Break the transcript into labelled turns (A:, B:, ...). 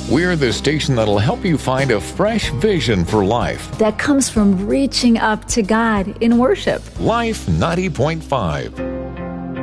A: We're the station that'll help you find a fresh vision for life.
B: that comes from reaching up to God in worship.
A: Life 90.5.